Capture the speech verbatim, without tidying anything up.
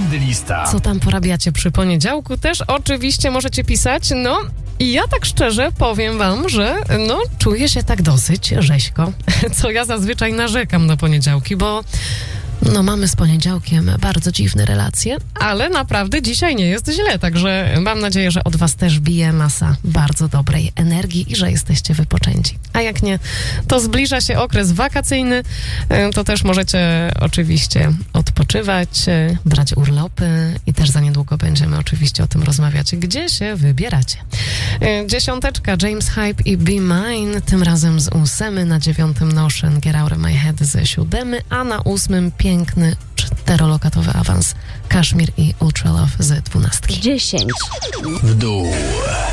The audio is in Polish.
Trendy Lista. Co tam porabiacie przy poniedziałku? Też oczywiście możecie pisać. No i ja tak szczerze powiem wam, że no czuję się tak dosyć rzeźko, co ja zazwyczaj narzekam na poniedziałki, bo no mamy z poniedziałkiem bardzo dziwne relacje, ale naprawdę dzisiaj nie jest źle, także mam nadzieję, że od was też bije masa bardzo dobrej energii i że jesteście wypoczęci. A jak nie, to zbliża się okres wakacyjny, to też możecie oczywiście odpoczywać, brać urlopy i też za niedługo będziemy oczywiście o tym rozmawiać, gdzie się wybieracie. Dziesiąteczka, James Hype i Be Mine, tym razem z ósemy, na dziewiątym Notion, Get Out of My Head ze siódemy, a na ósmym piękny czterolokatowy awans Kashmir i Ultra Love ze dwunastki. dziesięć W dół.